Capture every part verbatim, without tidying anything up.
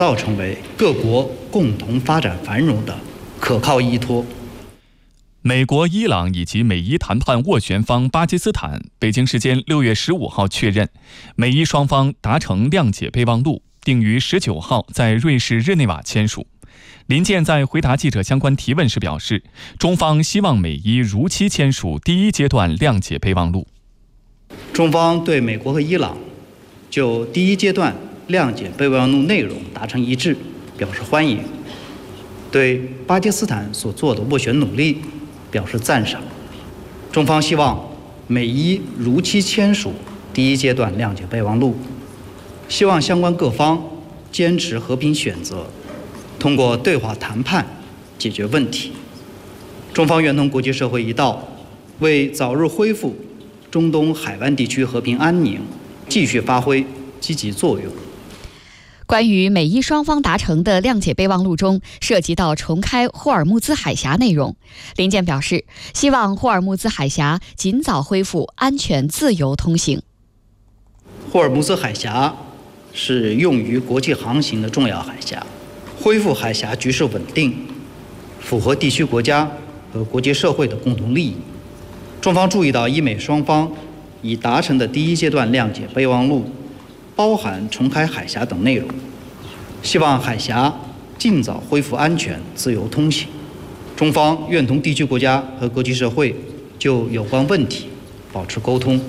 造成为各国共同发展繁荣的可靠依托。 美国、伊朗以及美伊谈判斡旋方巴基斯坦，北京时间六月十五号确认，美伊双方达成谅解备忘录，定于十九号在瑞士日内瓦签署。林健在回答记者相关提问时表示，中方希望美伊如期签署第一阶段谅解备忘录。 中方对美国和伊朗就第一阶段谅解备忘录内容达成一致表示欢迎，对巴基斯坦所做的斡旋努力表示赞赏。中方希望美伊如期签署第一阶段谅解备忘录，希望相关各方坚持和平选择，通过对话谈判解决问题。中方愿同国际社会一道，为早日恢复中东海湾地区和平安宁继续发挥积极作用。 关于美伊双方达成的谅解备忘录中涉及到重开霍尔木兹海峡内容，林健表示，希望霍尔木兹海峡尽早恢复安全自由通行。 霍尔木兹海峡是用于国际航行的重要海峡，恢复海峡局势稳定，符合地区国家和国际社会的共同利益。中方注意到伊美双方已达成的第一阶段谅解备忘录包含重开海峡等内容，希望海峡尽早恢复安全自由通行。中方愿同地区国家和国际社会就有关问题保持沟通。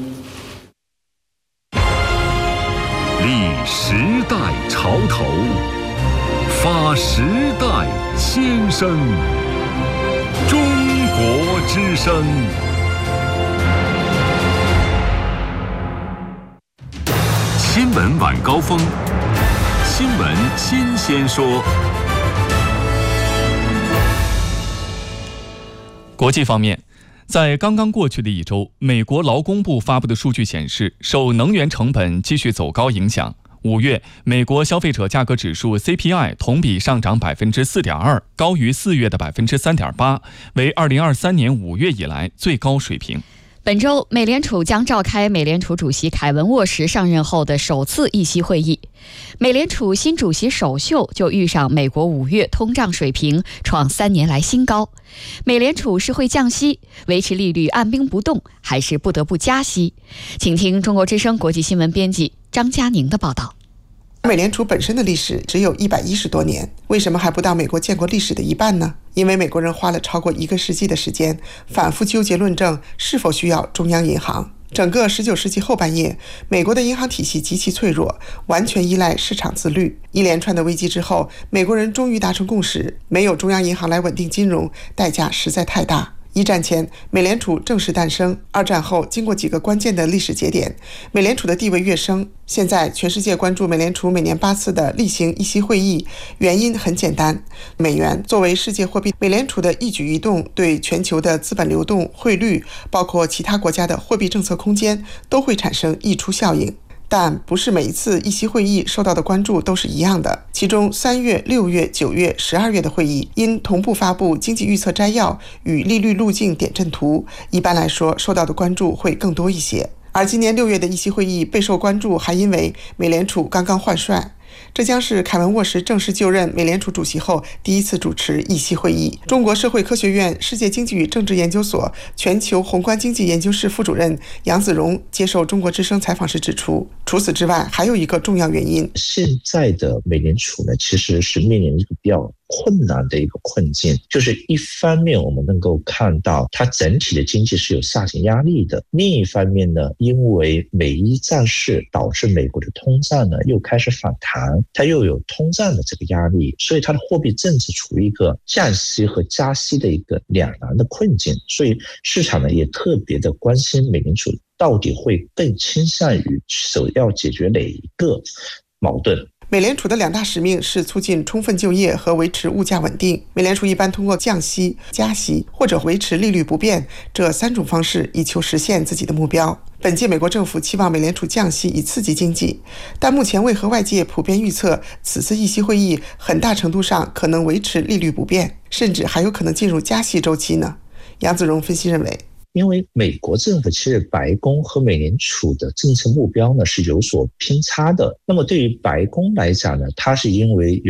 立时代潮头，发时代先声，中国之声。新闻晚高峰，新闻新鲜说。 国际方面，在刚刚过去的一周，美国劳工部发布的数据显示，受能源成本继续走高影响，五月美国消费者价格指数 C P I 同比上涨 百分之四点二， 高于四月的 百分之三点八， 为二零二三年五月以来最高水平。 本周，美联储将召开美联储主席凯文沃什上任后的首次议息会议。美联储新主席首秀就遇上美国五月通胀水平创三年来新高。美联储是会降息，维持利率按兵不动，还是不得不加息？请听中国之声国际新闻编辑张佳宁的报道。 美联储本身的历史只有一百一十多年，为什么还不到美国建国历史的一半呢？因为美国人花了超过一个世纪的时间，反复纠结论证是否需要中央银行。整个十九世纪后半叶，美国的银行体系极其脆弱，完全依赖市场自律。一连串的危机之后，美国人终于达成共识，没有中央银行来稳定金融，代价实在太大。一战前，美联储正式诞生；二战后，经过几个关键的历史节点，美联储的地位跃升。现在，全世界关注美联储每年八次的例行议息会议，原因很简单：美元作为世界货币，美联储的一举一动对全球的资本流动、汇率，包括其他国家的货币政策空间，都会产生溢出效应。但不是每一次议息会议受到的关注都是一样的，其中三月、六月、九月、十二月的会议因同步发布经济预测摘要与利率路径点阵图，一般来说受到的关注会更多一些。而今年六月的议息会议备受关注，还因为美联储刚刚换帅。这将是凯文沃什正式就任美联储主席后第一次主持议息会议。中国社会科学院世界经济与政治研究所全球宏观经济研究室副主任杨子荣接受中国之声采访时指出，除此之外还有一个重要原因， 现在的美联储呢，其实是面临一个比较困难的一个困境，就是一方面我们能够看到它整体的经济是有下行压力的，另一方面呢，因为美伊战事导致美国的通胀呢又开始反弹，它又有通胀的这个压力，所以它的货币政策处于一个降息和加息的一个两难的困境，所以市场呢也特别的关心美联储到底会更倾向于首要解决哪一个矛盾。 美联储的两大使命是促进充分就业和维持物价稳定。美联储一般通过降息、加息或者维持利率不变这三种方式，以求实现自己的目标。本届美国政府期望美联储降息以刺激经济，但目前为何外界普遍预测此次议息会议很大程度上可能维持利率不变，甚至还有可能进入加息周期呢？杨子荣分析认为， 因为美国政府其实白宫和美联储的政策目标呢是有所偏差的。那么对于白宫来讲呢，它是因为